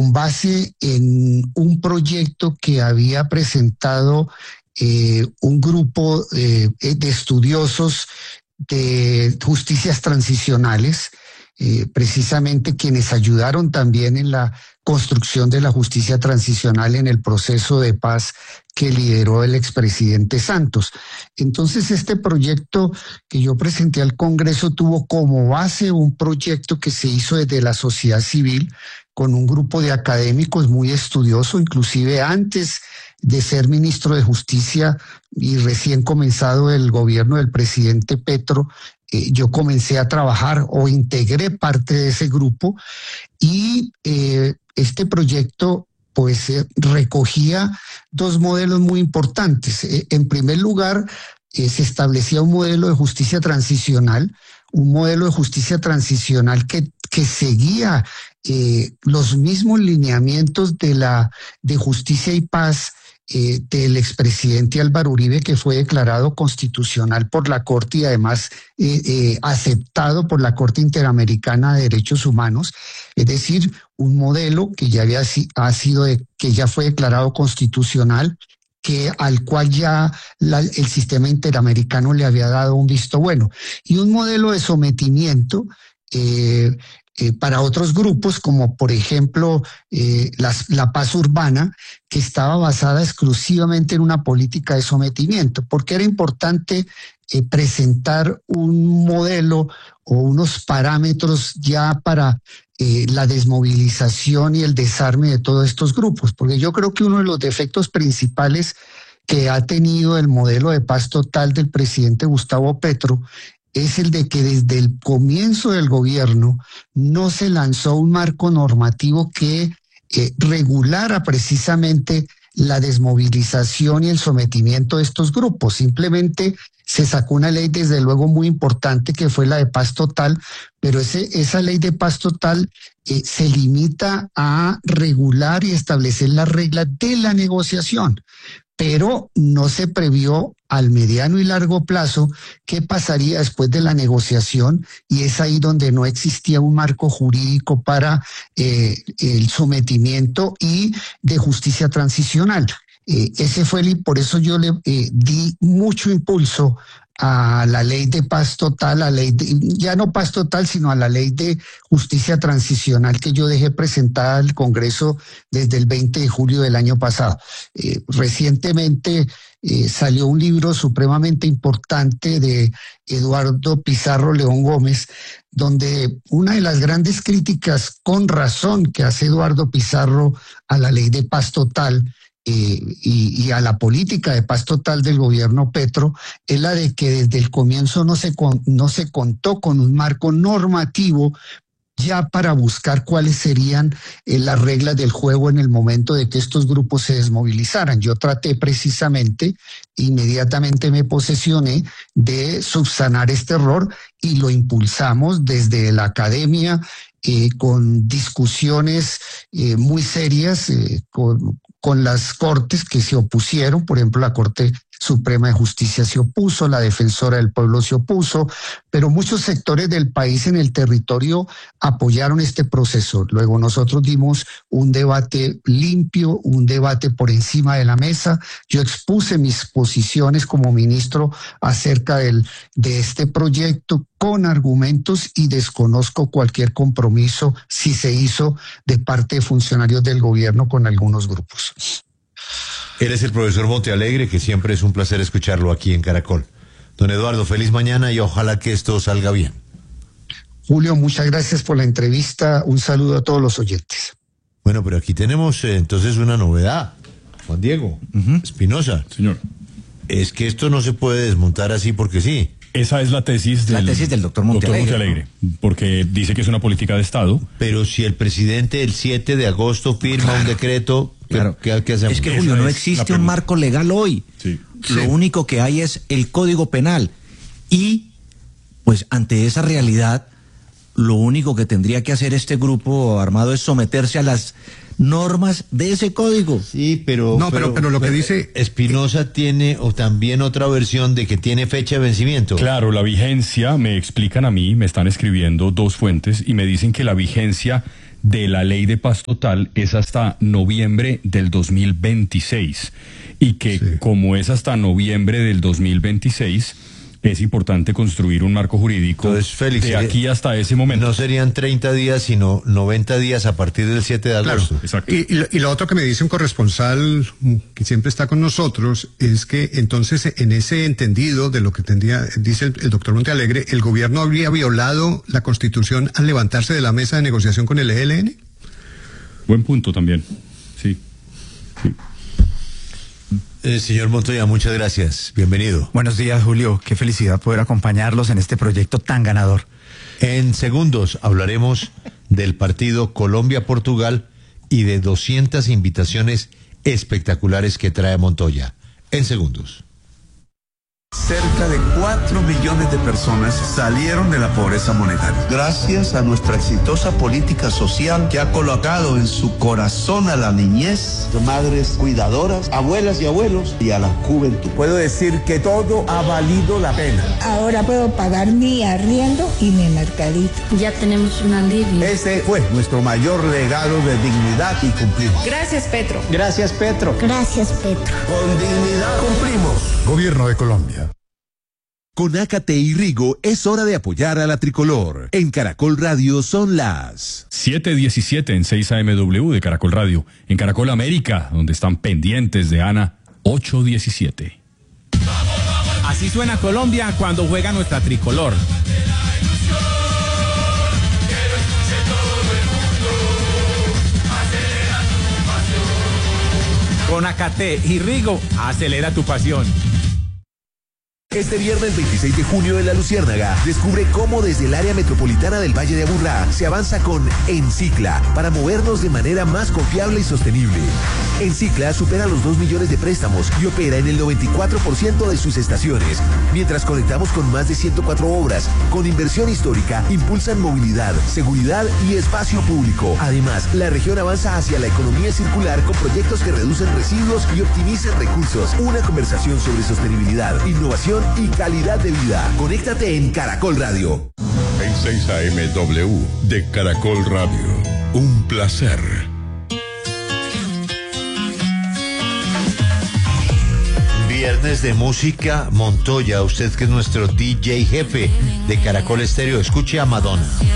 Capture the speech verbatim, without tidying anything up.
con base en un proyecto que había presentado eh, un grupo eh, de estudiosos de justicias transicionales, eh, precisamente quienes ayudaron también en la construcción de la justicia transicional en el proceso de paz que lideró el expresidente Santos. Entonces, este proyecto que yo presenté al Congreso tuvo como base un proyecto que se hizo desde la sociedad civil con un grupo de académicos muy estudioso, inclusive antes de ser ministro de Justicia y recién comenzado el gobierno del presidente Petro, eh, yo comencé a trabajar o integré parte de ese grupo y eh, este proyecto pues eh, recogía dos modelos muy importantes. Eh, en primer lugar, eh, se establecía un modelo de justicia transicional, un modelo de justicia transicional que, que seguía eh, los mismos lineamientos de la de Justicia y Paz eh, del expresidente Álvaro Uribe, que fue declarado constitucional por la Corte y además eh, eh, aceptado por la Corte Interamericana de Derechos Humanos, es decir, un modelo que ya había ha sido de, que ya fue declarado constitucional, que al cual ya la, el sistema interamericano le había dado un visto bueno, y un modelo de sometimiento eh, eh, para otros grupos, como por ejemplo eh, las, la paz urbana, que estaba basada exclusivamente en una política de sometimiento, porque era importante eh, presentar un modelo o unos parámetros ya para eh, la desmovilización y el desarme de todos estos grupos, porque yo creo que uno de los defectos principales que ha tenido el modelo de paz total del presidente Gustavo Petro es el de que desde el comienzo del gobierno no se lanzó un marco normativo que eh, regulara precisamente la desmovilización y el sometimiento de estos grupos. Simplemente se sacó una ley, desde luego, muy importante, que fue la de paz total, pero ese, esa ley de paz total eh, se limita a regular y establecer las reglas de la negociación, pero no se previó al mediano y largo plazo qué pasaría después de la negociación, y es ahí donde no existía un marco jurídico para eh, el sometimiento y de justicia transicional. Eh, ese fue el, por eso yo le eh, di mucho impulso a la ley de paz total, a ley de, ya no paz total, sino a la ley de justicia transicional que yo dejé presentada al Congreso desde el veinte de julio del año pasado. Eh, recientemente eh, salió un libro supremamente importante de Eduardo Pizarro León Gómez, donde una de las grandes críticas, con razón, que hace Eduardo Pizarro a la ley de paz total Eh, y, y a la política de paz total del gobierno Petro, es la de que desde el comienzo no se, con, no se contó con un marco normativo ya para buscar cuáles serían eh, las reglas del juego en el momento de que estos grupos se desmovilizaran. Yo traté precisamente, inmediatamente me posesioné de subsanar este error y lo impulsamos desde la academia eh, con discusiones eh, muy serias, eh, con con las cortes que se opusieron. Por ejemplo, la Corte Suprema de Justicia se opuso, la Defensora del Pueblo se opuso, pero muchos sectores del país en el territorio apoyaron este proceso. Luego nosotros dimos un debate limpio, un debate por encima de la mesa. Yo expuse mis posiciones como ministro acerca del, de este proyecto con argumentos, y desconozco cualquier compromiso, si se hizo, de parte de funcionarios del gobierno con algunos grupos. Él es el profesor Montealegre, que siempre es un placer escucharlo aquí en Caracol. Don Eduardo, feliz mañana y ojalá que esto salga bien. Julio, muchas gracias por la entrevista. Un saludo a todos los oyentes. Bueno, pero aquí tenemos eh, entonces una novedad. Juan Diego uh-huh. Espinosa. Señor. Es que esto no se puede desmontar así porque sí. Esa es la tesis del, la tesis del doctor Montealegre, doctor Montealegre, ¿no? Porque dice que es una política de Estado. Pero si el presidente el siete de agosto firma claro. un decreto, ¿qué, claro. ¿qué, qué hacemos? Es que, Julio, no existe un marco legal hoy. Sí. Lo sí. único que hay es el Código Penal. Y, pues, ante esa realidad, lo único que tendría que hacer este grupo armado es someterse a las normas de ese código. Sí, pero no, pero, pero, pero lo que pero, dice Espinosa eh, tiene o también otra versión de que tiene fecha de vencimiento. Claro, la vigencia, me explican a mí, me están escribiendo dos fuentes y me dicen que la vigencia de la ley de paz total es hasta noviembre del dos mil veintiséis y que sí. Como es hasta noviembre del dos mil veintiséis, es importante construir un marco jurídico. Entonces, Félix, de aquí hasta ese momento. No serían treinta días, sino noventa días a partir del siete de agosto. Claro, exacto. Y, y, lo, y lo otro que me dice un corresponsal que siempre está con nosotros es que entonces en ese entendido de lo que tendría, dice el, el doctor Montealegre, ¿el gobierno habría violado la Constitución al levantarse de la mesa de negociación con el E L N? Buen punto también, sí. sí. Eh, señor Montoya, muchas gracias. Bienvenido. Buenos días, Julio. Qué felicidad poder acompañarlos en este proyecto tan ganador. En segundos hablaremos del partido Colombia-Portugal y de doscientas invitaciones espectaculares que trae Montoya. En segundos. Cerca de cuatro millones de personas salieron de la pobreza monetaria. Gracias a nuestra exitosa política social que ha colocado en su corazón a la niñez, madres cuidadoras, abuelas y abuelos y a la juventud. Puedo decir que todo ha valido la pena. Ahora puedo pagar mi arriendo y mi mercadito. Ya tenemos un alivio. Ese fue nuestro mayor legado de dignidad y cumplimos. Gracias, Petro. Gracias, Petro. Gracias, Petro. Con dignidad cumplimos. Gobierno de Colombia. Con Ácate y Rigo es hora de apoyar a la tricolor. En Caracol Radio son las siete diecisiete en seis A M W de Caracol Radio. En Caracol América, donde están pendientes de Ana, ocho diecisiete. Así suena Colombia cuando juega nuestra tricolor. Con Ácate y Rigo, acelera tu pasión. Este viernes veintiséis de junio en La Luciérnaga, descubre cómo desde el área metropolitana del Valle de Aburrá se avanza con Encicla para movernos de manera más confiable y sostenible. Encicla supera los dos millones de préstamos y opera en el noventa y cuatro por ciento de sus estaciones, mientras conectamos con más de ciento cuatro obras, con inversión histórica, impulsan movilidad, seguridad y espacio público. Además, la región avanza hacia la economía circular con proyectos que reducen residuos y optimizan recursos. Una conversación sobre sostenibilidad, innovación y calidad de vida. Conéctate en Caracol Radio. En seis A M W de Caracol Radio. Un placer. Viernes de música, Montoya, usted que es nuestro D J jefe de Caracol Estéreo, escuche a Madonna.